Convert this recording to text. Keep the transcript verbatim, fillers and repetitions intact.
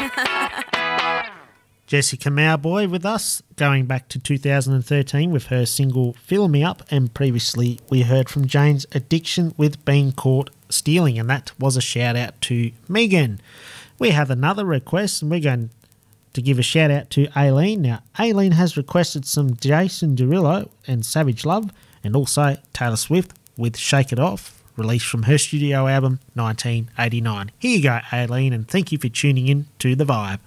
Jessica Mauboy with us, going back to two thousand thirteen with her single Fill Me Up, and previously we heard from Jane's Addiction with Being Caught Stealing, and that was a shout out to Megan. We have another request, and we're going to give a shout out to Aileen. Now, Aileen has requested some Jason Derulo and Savage Love, and also Taylor Swift with Shake It Off, released from her studio album nineteen eighty-nine. Here you go, Aileen, and thank you for tuning in to The Vibe.